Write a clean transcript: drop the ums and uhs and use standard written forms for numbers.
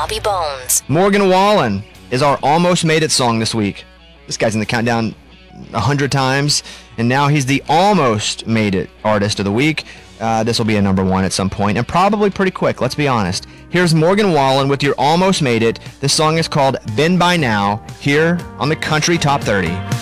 Bobby Bones. Morgan Wallen is our Almost Made It song this week. This guy's in the countdown 100 times, and now he's the Almost Made It artist of the week. This will be a number one at some point, and probably pretty quick, let's be honest. Here's Morgan Wallen with your Almost Made It. This song is called Been By Now, here on the Country Top 30.